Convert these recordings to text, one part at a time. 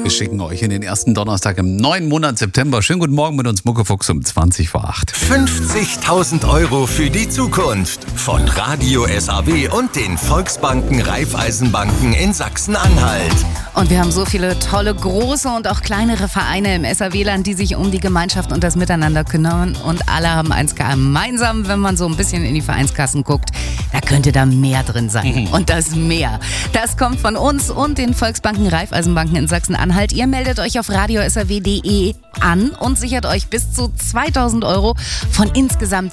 Wir schicken euch in den ersten Donnerstag im neuen Monat September. Schönen guten Morgen mit uns Muckefuchs um 20 vor 8. 50.000 Euro für die Zukunft von Radio SAW und den Volksbanken Raiffeisenbanken in Sachsen-Anhalt. Und wir haben so viele tolle, große und auch kleinere Vereine im SAW-Land, die sich um die Gemeinschaft und das Miteinander kümmern. Und alle haben eins gemeinsam, wenn man so ein bisschen in die Vereinskassen guckt. Da könnte da mehr drin sein. Und das mehr. Das kommt von uns und den Volksbanken Raiffeisenbanken in Sachsen-Anhalt. Ihr meldet euch auf radiosaw.de an und sichert euch bis zu 2.000 Euro von insgesamt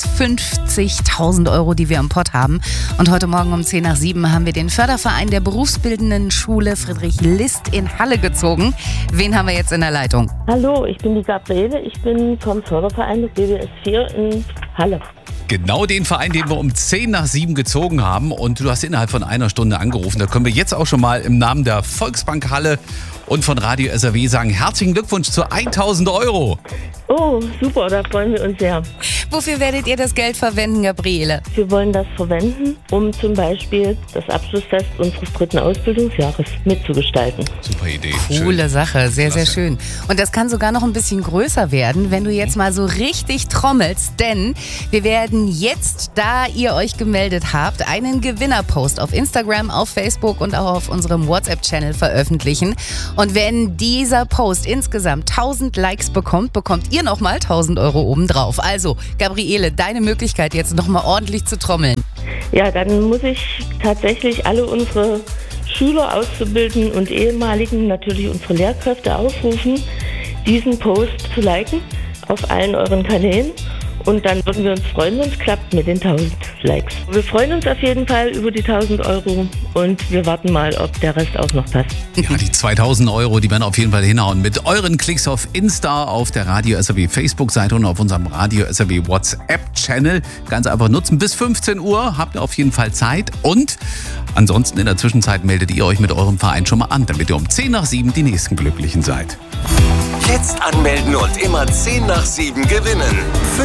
50.000 Euro, die wir im Pott haben. Und heute Morgen um 10 nach 7 haben wir den Förderverein der berufsbildenden Schule Friedrich List in Halle gezogen. Wen haben wir jetzt in der Leitung? Hallo, ich bin die Gabriele. Ich bin vom Förderverein des BBS 4 in Halle. Genau den Verein, den wir um 10 nach 7 gezogen haben. Und du hast innerhalb von einer Stunde angerufen. Da können wir jetzt auch schon mal im Namen der Volksbank Halle und von Radio SAW sagen, herzlichen Glückwunsch zu 1.000 Euro. Oh, super, da freuen wir uns sehr. Wofür werdet ihr das Geld verwenden, Gabriele? Wir wollen das verwenden, um zum Beispiel das Abschlussfest unseres 3. Ausbildungsjahres mitzugestalten. Super Idee. Coole Schön. Sache, sehr, sehr Klasse. schön. Und das kann sogar noch ein bisschen größer werden, wenn du jetzt mal so richtig trommelst, denn wir werden jetzt, da ihr euch gemeldet habt, einen Gewinnerpost auf Instagram, auf Facebook und auch auf unserem WhatsApp-Channel veröffentlichen. Und wenn dieser Post insgesamt 1000 Likes bekommt, bekommt ihr nochmal 1.000 Euro obendrauf. Also, Gabriele, deine Möglichkeit jetzt nochmal ordentlich zu trommeln. Ja, dann muss ich tatsächlich alle unsere Schüler, Auszubildenden und ehemaligen, natürlich unsere Lehrkräfte aufrufen, diesen Post zu liken auf allen euren Kanälen. Und dann würden wir uns freuen, wenn es klappt mit den 1000 Likes. Wir freuen uns auf jeden Fall über die 1.000 Euro und wir warten mal, ob der Rest auch noch passt. Ja, die 2.000 Euro, die werden auf jeden Fall hinhauen. Mit euren Klicks auf Insta, auf der Radio SAW Facebook-Seite und auf unserem Radio SAW WhatsApp-Channel. Ganz einfach nutzen. Bis 15 Uhr habt ihr auf jeden Fall Zeit. Und ansonsten in der Zwischenzeit meldet ihr euch mit eurem Verein schon mal an, damit ihr um 10 nach 7 die nächsten Glücklichen seid. Jetzt anmelden und immer 10 nach 7 gewinnen.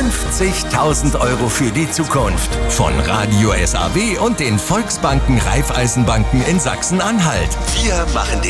50.000 Euro für die Zukunft von Radio SAW und den Volksbanken Raiffeisenbanken in Sachsen-Anhalt. Wir machen den